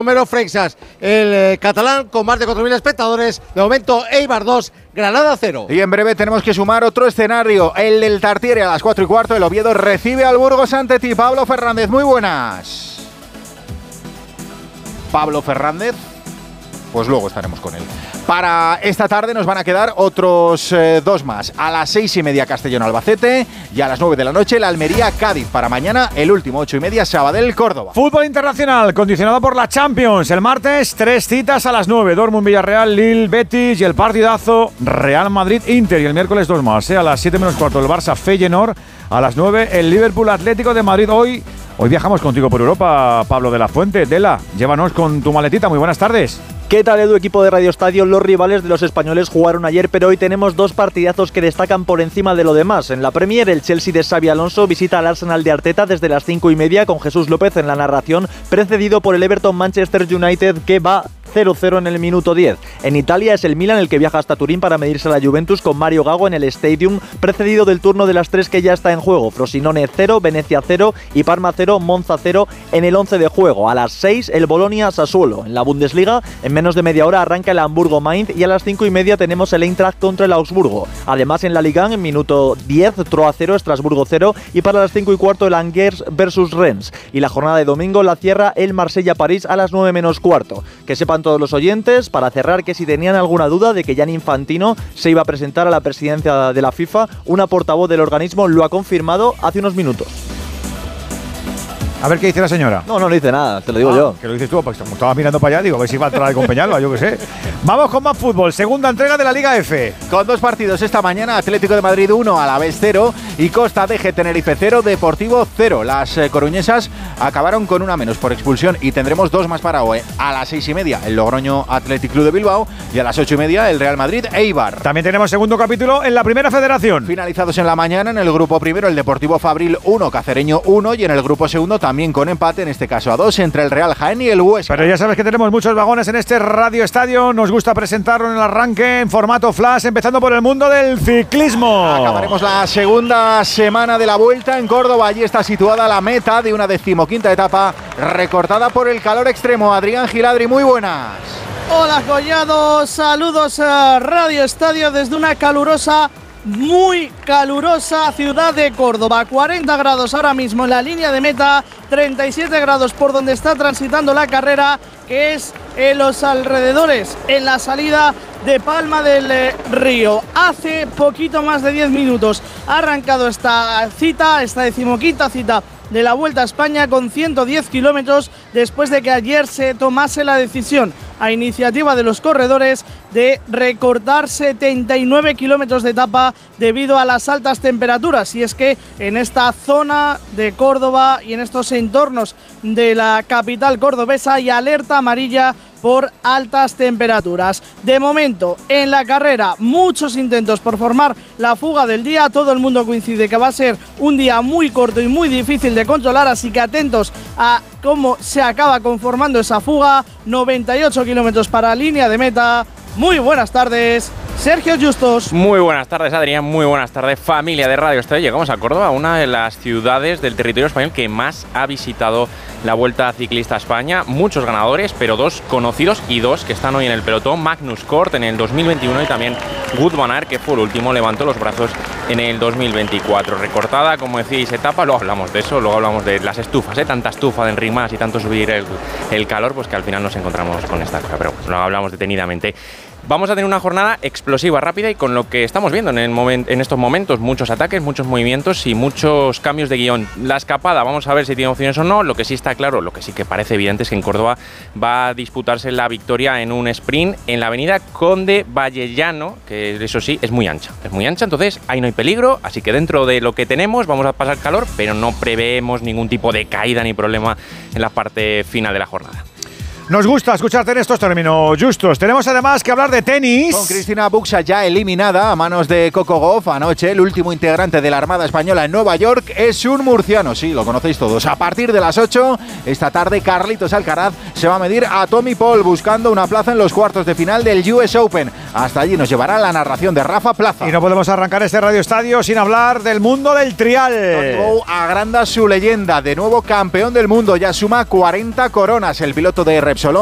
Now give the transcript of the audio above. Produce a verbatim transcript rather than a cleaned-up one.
Número Freixas, el eh, catalán con más de cuatro mil espectadores. De momento, Eibar dos, Granada cero. Y en breve tenemos que sumar otro escenario, el del Tartiere a las cuatro y cuarto. El Oviedo recibe al Burgos ante ti. Pablo Fernández, muy buenas. Pablo Fernández, pues luego estaremos con él. Para esta tarde nos van a quedar otros eh, dos más. A las seis y media Castellón-Albacete y a las nueve de la noche la Almería-Cádiz. Para mañana el último ocho y media Sabadell-Córdoba. Fútbol internacional condicionado por la Champions. El martes tres citas a las nueve. Dortmund-Villarreal, Lille, Betis y el partidazo Real Madrid-Inter. Y el miércoles dos más. ¿eh? A las siete menos cuarto el Barça-Feyenoord. A las nueve el Liverpool-Atlético de Madrid. Hoy, hoy viajamos contigo por Europa, Pablo de la Fuente. Dela, llévanos con tu maletita. Muy buenas tardes. ¿Qué tal, Edu, equipo de Radio Estadio? Los rivales de los españoles jugaron ayer, pero hoy tenemos dos partidazos que destacan por encima de lo demás. En la Premier, el Chelsea de Xabi Alonso visita al Arsenal de Arteta desde las cinco y media con Jesús López en la narración, precedido por el Everton Manchester United que va cero cero en el minuto diez. En Italia es el Milan el que viaja hasta Turín para medirse a la Juventus con Mario Gago en el Stadium, precedido del turno de las tres que ya está en juego. Frosinone cero, Venecia cero y Parma cero, Monza cero en el once de juego. A las seis el Bolonia Sassuolo. En la Bundesliga, en menos de media hora arranca el Hamburgo Mainz y a las cinco y media tenemos el Eintracht contra el Augsburgo. Además en la Liga, en minuto diez, Troa cero, Estrasburgo cero y para las cinco y cuarto el Angers versus Rennes. Y la jornada de domingo la cierra el Marsella-París a las nueve menos cuarto. Que sepan todos los oyentes, para cerrar, que si tenían alguna duda de que Gianni Infantino se iba a presentar a la presidencia de la FIFA, una portavoz del organismo lo ha confirmado hace unos minutos. A ver qué dice la señora. No, no le dice nada, te lo digo ah, yo. Que lo dices tú, pues como estaba mirando para allá, digo, a ver si va a entrar con Peñalba, yo qué sé. Vamos con más fútbol, segunda entrega de la Liga F. Con dos partidos esta mañana, Atlético de Madrid uno, Alavés cero y Costa D G Tenerife cero, Deportivo cero. Las eh, coruñesas acabaron con una menos por expulsión y tendremos dos más para hoy. A las seis y media el Logroño Athletic Club de Bilbao y a las ocho y media el Real Madrid Eibar. También tenemos segundo capítulo en la Primera Federación. Finalizados en la mañana, en el grupo primero el Deportivo Fabril uno, Cacereño uno y en el grupo segundo también con empate, en este caso a dos, entre el Real Jaén y el Huesca. Pero ya sabes que tenemos muchos vagones en este Radio Estadio. Nos gusta presentarlo en el arranque en formato flash, empezando por el mundo del ciclismo. Acabaremos la segunda semana de la Vuelta en Córdoba. Allí está situada la meta de una decimoquinta etapa recortada por el calor extremo. Adrián Giladri, muy buenas. Hola, Collado. Saludos a Radio Estadio desde una calurosa muy calurosa ciudad de Córdoba. cuarenta grados ahora mismo en la línea de meta, treinta y siete grados por donde está transitando la carrera, que es en los alrededores, en la salida de Palma del eh, Río. Hace poquito más de diez minutos ha arrancado esta cita, esta decimoquinta cita de la Vuelta a España con ciento diez kilómetros, después de que ayer se tomase la decisión a iniciativa de los corredores de recortar setenta y nueve kilómetros de etapa debido a las altas temperaturas. Y es que en esta zona de Córdoba y en estos entornos de la capital cordobesa hay alerta amarilla por altas temperaturas. De momento, en la carrera, muchos intentos por formar la fuga del día. Todo el mundo coincide que va a ser un día muy corto y muy difícil de controlar, así que atentos a cómo se acaba conformando esa fuga. noventa y ocho kilómetros para línea de meta. Muy buenas tardes, Sergio Justos. Muy buenas tardes, Adrián. Muy buenas tardes, familia de Radio Estadio. Llegamos a Córdoba, una de las ciudades del territorio español que más ha visitado la Vuelta Ciclista a España. Muchos ganadores, pero dos conocidos y dos que están hoy en el pelotón. Magnus Cort en el dos mil veintiuno y también Wout van Aert, que fue el último, levantó los brazos en el dos mil veinticuatro. Recortada, como decíais, etapa. Luego hablamos de eso, luego hablamos de las estufas, ¿eh? Tanta estufa de Enric Mas y tanto subir el, el calor, pues que al final nos encontramos con esta cosa. Pero bueno, lo hablamos detenidamente. Vamos a tener una jornada explosiva, rápida y con lo que estamos viendo en, el moment, en estos momentos, muchos ataques, muchos movimientos y muchos cambios de guión. La escapada, vamos a ver si tiene opciones o no. Lo que sí está claro, lo que sí que parece evidente es que en Córdoba va a disputarse la victoria en un sprint en la avenida Conde Vallellano, que eso sí, es muy ancha. Es muy ancha, entonces ahí no hay peligro, así que dentro de lo que tenemos vamos a pasar calor, pero no preveemos ningún tipo de caída ni problema en la parte final de la jornada. Nos gusta escucharte en estos términos justos. Tenemos además que hablar de tenis. Con Cristina Buxa ya eliminada a manos de Coco Gauff anoche, el último integrante de la Armada Española en Nueva York es un murciano, sí, lo conocéis todos. A partir de las ocho, esta tarde, Carlitos Alcaraz se va a medir a Tommy Paul buscando una plaza en los cuartos de final del U S Open. Hasta allí nos llevará la narración de Rafa Plaza. Y no podemos arrancar este Radio Estadio sin hablar del mundo del trial. Gauff agranda su leyenda, de nuevo campeón del mundo, ya suma cuarenta coronas. El piloto de Repsol